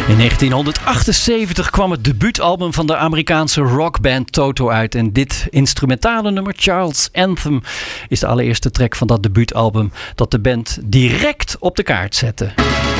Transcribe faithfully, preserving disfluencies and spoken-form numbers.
In negentienhonderdachtenzeventig kwam het debuutalbum van de Amerikaanse rockband Toto uit. En dit instrumentale nummer, Child's Anthem, is de allereerste track van dat debuutalbum dat de band direct op de kaart zette.